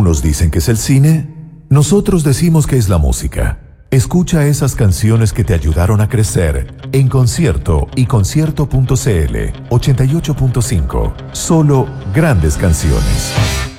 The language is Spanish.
Unos dicen que es el cine, nosotros decimos que es la música. Escucha esas canciones que te ayudaron a crecer en Concierto y Concierto.cl 88.5. Solo grandes canciones.